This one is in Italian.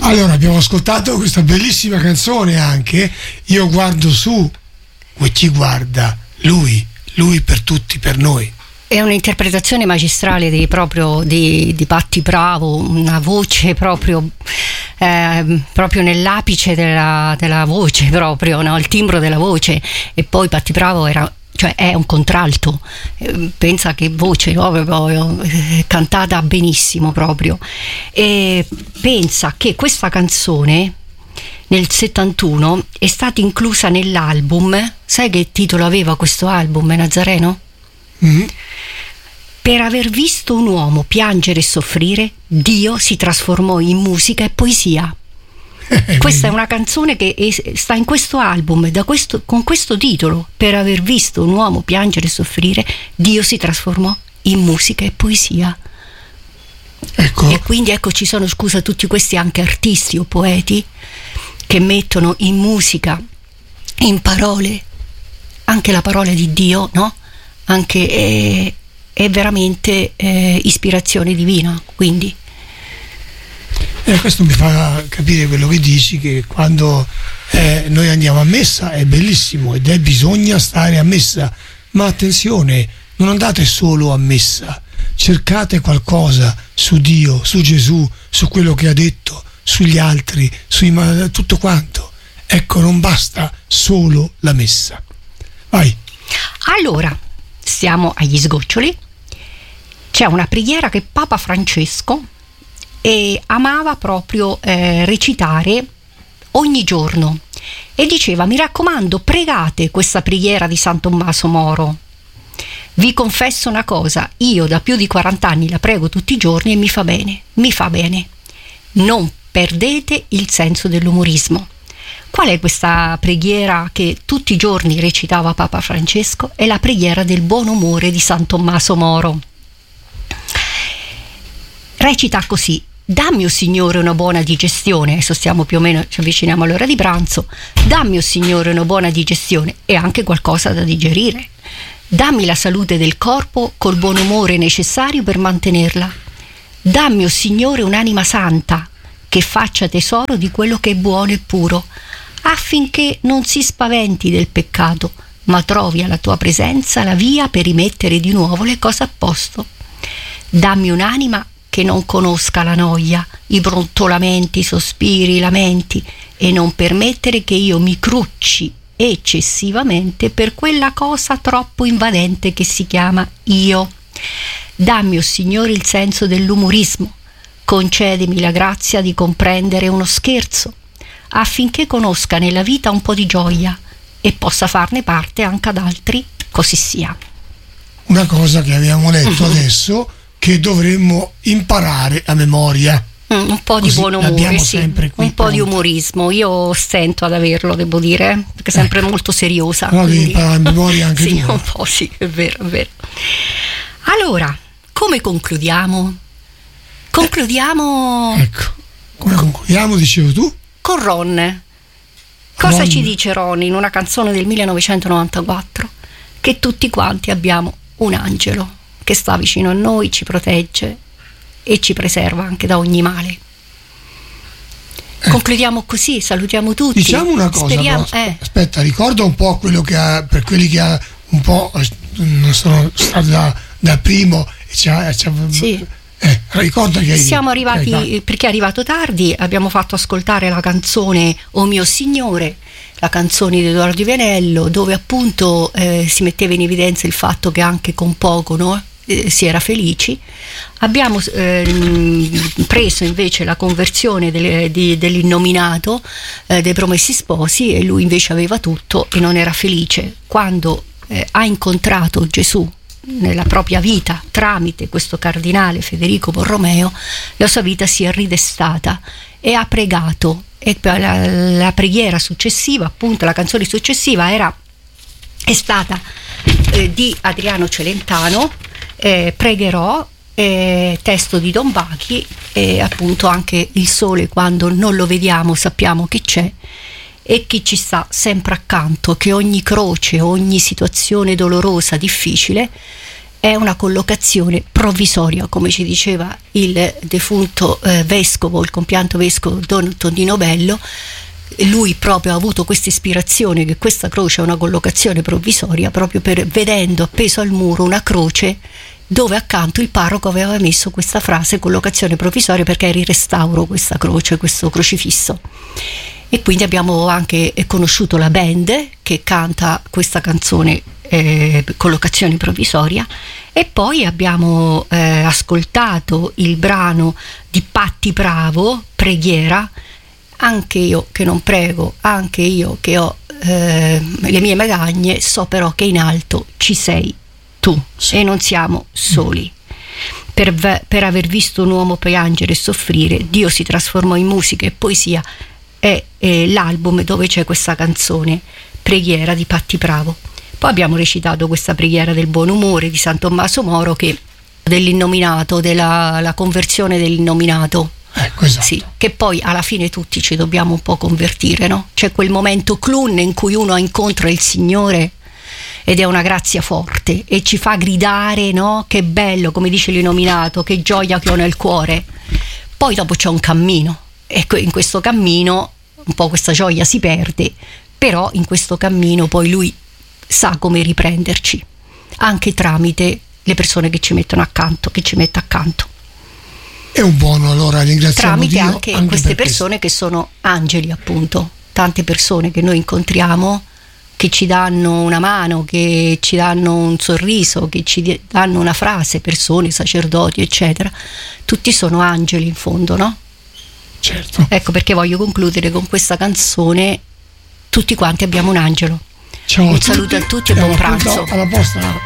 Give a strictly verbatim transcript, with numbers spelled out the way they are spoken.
Allora, abbiamo ascoltato questa bellissima canzone anche, Io guardo su, e chi guarda? Lui, lui per tutti, per noi. È un'interpretazione magistrale di, proprio di, di Patti Bravo, una voce proprio, eh, proprio nell'apice della, della voce, proprio, no? Il timbro della voce. E poi Patti Bravo era, cioè è un contralto, eh, pensa che voce, no? Proprio, eh, cantata benissimo proprio. E pensa che questa canzone nel settantuno è stata inclusa nell'album, sai che titolo aveva questo album, Nazareno? Mm-hmm. Per aver visto un uomo piangere e soffrire, Dio si trasformò in musica e poesia. Questa è una canzone che è, sta in questo album da questo, con questo titolo: per aver visto un uomo piangere e soffrire, Dio si trasformò in musica e poesia. Ecco. E quindi ecco, ci sono, scusa, tutti questi anche artisti o poeti che mettono in musica, in parole, anche la parola di Dio, no? Anche è, è veramente eh, ispirazione divina, quindi eh, questo mi fa capire quello che dici, che quando eh, noi andiamo a messa è bellissimo ed è bisogna stare a messa, ma attenzione, non andate solo a messa, cercate qualcosa su Dio, su Gesù, su quello che ha detto, sugli altri, sui, tutto quanto. Ecco, non basta solo la messa. Vai. Allora, siamo agli sgoccioli. C'è una preghiera che Papa Francesco eh, amava proprio eh, recitare ogni giorno e diceva: mi raccomando, pregate questa preghiera di San Tommaso Moro. Vi confesso una cosa, io da più di quaranta anni la prego tutti i giorni e mi fa bene, mi fa bene. Non perdete il senso dell'umorismo. Qual è questa preghiera che tutti i giorni recitava Papa Francesco? È la preghiera del buon umore di San Tommaso Moro. Recita così: dammi, o Signore, una buona digestione. Adesso stiamo più o meno, ci avviciniamo all'ora di pranzo. Dammi, o Signore, una buona digestione e anche qualcosa da digerire. Dammi la salute del corpo col buon umore necessario per mantenerla. Dammi, o Signore, un'anima santa che faccia tesoro di quello che è buono e puro, affinché non si spaventi del peccato, ma trovi alla tua presenza la via per rimettere di nuovo le cose a posto. Dammi un'anima che non conosca la noia, i brontolamenti, i sospiri, i lamenti, e non permettere che io mi crucci eccessivamente per quella cosa troppo invadente che si chiama io. Dammi, o Signore, il senso dell'umorismo. Concedimi la grazia di comprendere uno scherzo, affinché conosca nella vita un po' di gioia e possa farne parte anche ad altri, così sia. Una cosa che abbiamo letto uh-huh. adesso, che dovremmo imparare a memoria. Mm, un po' di Così buon umore, sì, un pronta. po' di umorismo. Io stento ad averlo, devo dire, perché è sempre ecco. molto seriosa. No, devi imparare a memoria anche sì, tu. un po' sì, è vero, è vero. Allora, come concludiamo? Concludiamo. Eh, ecco, come concludiamo, dicevo tu? Con Ron. Cosa Ron. ci dice Ron in una canzone del millenovecentonovantaquattro? Che tutti quanti abbiamo un angelo che sta vicino a noi, ci protegge e ci preserva anche da ogni male. Eh. Concludiamo così, salutiamo tutti. Diciamo una cosa, Speriamo, però, eh. aspetta, ricorda un po' quello che ha, per quelli che ha un po' non sono stati da, da primo e ci ha, ci ha, sì. Eh, ricorda che siamo arrivati, hai... perché è arrivato tardi, abbiamo fatto ascoltare la canzone O mio Signore, la canzone di Edoardo Vianello, dove appunto eh, si metteva in evidenza il fatto che anche con poco, no, eh, si era felici. Abbiamo eh, preso invece la conversione delle, di, dell'innominato eh, dei Promessi Sposi, e lui invece aveva tutto e non era felice. Quando eh, ha incontrato Gesù nella propria vita tramite questo cardinale Federico Borromeo, la sua vita si è ridestata e ha pregato, e la, la preghiera successiva, appunto la canzone successiva era è stata eh, di Adriano Celentano, eh, Pregherò, eh, testo di Don Bachi, e appunto anche il sole quando non lo vediamo sappiamo che c'è e che ci sta sempre accanto, che ogni croce, ogni situazione dolorosa, difficile, è una collocazione provvisoria, come ci diceva il defunto eh, vescovo, il compianto vescovo Don Tondino Bello. Lui proprio ha avuto questa ispirazione che questa croce è una collocazione provvisoria, proprio per vedendo appeso al muro una croce dove accanto il parroco aveva messo questa frase collocazione provvisoria, perché era in restauro questa croce, questo crocifisso. E quindi abbiamo anche conosciuto la band che canta questa canzone eh, collocazione provvisoria, e poi abbiamo eh, ascoltato il brano di Patti Bravo, Preghiera. Anche io che non prego, anche io che ho eh, le mie magagne, so però che in alto ci sei tu, sì, e non siamo soli. Per, per aver visto un uomo piangere e soffrire, Dio si trasformò in musica e poesia, è, è l'album dove c'è questa canzone Preghiera di Patti Bravo. Poi abbiamo recitato questa preghiera del buon umore di San Tommaso Moro, che dell'innominato, della la conversione dell'innominato. Ecco, esatto. Sì, che poi alla fine tutti ci dobbiamo un po' convertire, no? C'è quel momento clun in cui uno incontra il Signore ed è una grazia forte e ci fa gridare, no? Che bello, come dice l'Innominato, che gioia che ho nel cuore. Poi dopo c'è un cammino, e in questo cammino un po' questa gioia si perde, però in questo cammino poi lui sa come riprenderci, anche tramite le persone che ci mettono accanto, che ci mette accanto. È un buono, allora ringraziamo tramite Dio anche, anche queste per persone che sono angeli, appunto, tante persone che noi incontriamo, che ci danno una mano, che ci danno un sorriso, che ci danno una frase, persone, sacerdoti, eccetera. Tutti sono angeli in fondo, no? Certo. Ecco perché voglio concludere con questa canzone. Tutti quanti abbiamo un angelo. Ciao un a saluto tutti, a tutti e buon pranzo. Alla prossima